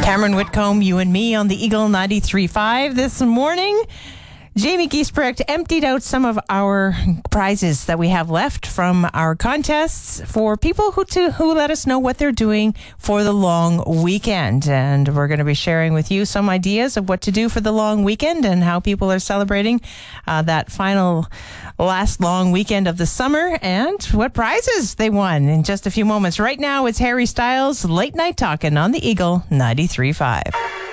Cameron Whitcomb, you and me on the Eagle 93.5 this morning. Jamie Giesbrecht emptied out some of our prizes that we have left from our contests for people who let us know what they're doing for the long weekend. And we're going to be sharing with you some ideas of what to do for the long weekend and how people are celebrating that last long weekend of the summer and what prizes they won in just a few moments. Right now, it's Harry Styles, Late Night Talking on the Eagle 93.5.